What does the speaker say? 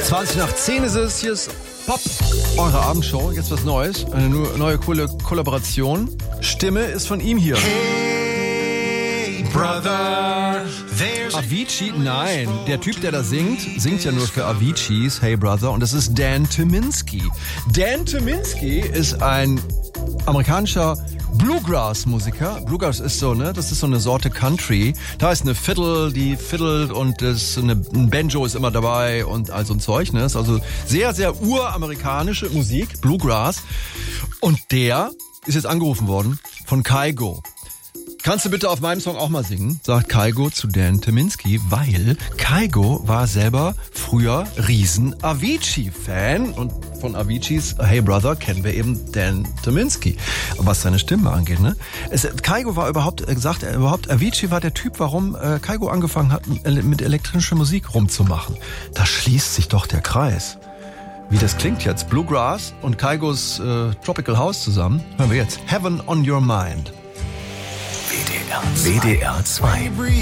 20:10 ist es. Hier ist Pop, eure Abendshow. Jetzt was Neues. Eine neue coole Kollaboration. Stimme ist von ihm hier. Hey, brother, Avicii? Nein. Der Typ, der da singt ja nur für Avicii's Hey Brother. Und das ist Dan Tyminski. Dan Tyminski ist ein amerikanischer Bluegrass-Musiker. Bluegrass ist so, ne? Das ist so eine Sorte Country. Da ist eine Fiddle, die fiddelt und ein Banjo ist immer dabei und all so ein Zeug, ne? Das ist also sehr, sehr uramerikanische Musik, Bluegrass. Und der ist jetzt angerufen worden von Kygo. Kannst du bitte auf meinem Song auch mal singen? Sagt Kygo zu Dan Tyminski, weil Kygo war selber früher riesen Avicii-Fan und von Avicii's Hey Brother kennen wir eben Dan Tyminski, was seine Stimme angeht, ne? Kygo war sagt er überhaupt, Avicii war der Typ, warum Kygo angefangen hat, mit elektronischer Musik rumzumachen. Da schließt sich doch der Kreis. Wie das klingt jetzt, Bluegrass und Kygos Tropical House zusammen, hören wir jetzt Heaven on Your Mind. WDR 2